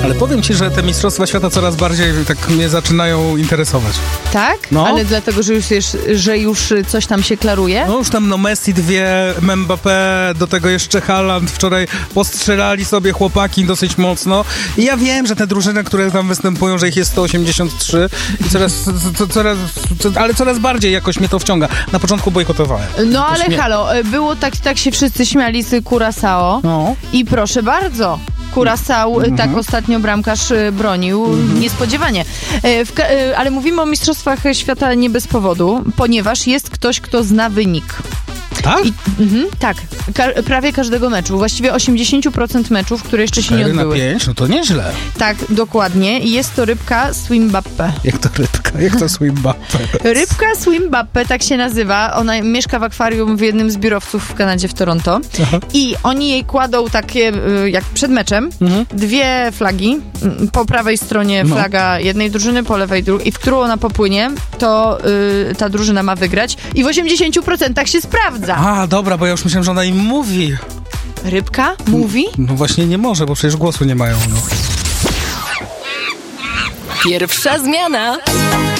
Ale powiem ci, że te Mistrzostwa Świata coraz bardziej tak mnie zaczynają interesować. Tak? No. Ale dlatego, że już coś tam się klaruje? No już tam Messi 2, Mbappé, do tego jeszcze Haaland. Wczoraj postrzelali sobie chłopaki dosyć mocno. I ja wiem, że te drużyny, które tam występują, że ich jest 183 i coraz bardziej jakoś mnie to wciąga. Na początku bojkotowałem. No ale halo, było tak się wszyscy śmiali z Curaçao i proszę bardzo. Curaçao tak ostatnio bramkarz bronił niespodziewanie. Ale mówimy o Mistrzostwach Świata nie bez powodu, ponieważ jest ktoś, kto zna wynik. Tak? Tak. Prawie każdego meczu. Właściwie 80% meczów, które jeszcze się nie odbyły. 4/5? No to nieźle. Tak, dokładnie. I jest to rybka Swimbappe. Jak to rybka? Jak to Swimbappe? Rybka Swimbappe, tak się nazywa. Ona mieszka w akwarium w jednym z biurowców w Kanadzie, w Toronto. Aha. I oni jej kładą takie, jak przed meczem, dwie flagi. Po prawej stronie flaga jednej drużyny, po lewej drugiej. I w którą ona popłynie, to ta drużyna ma wygrać. I w 80% się sprawdza. A, dobra, bo ja już myślałem, że ona im mówi. Rybka? Mówi? No właśnie nie może, bo przecież głosu nie mają. No. Pierwsza zmiana.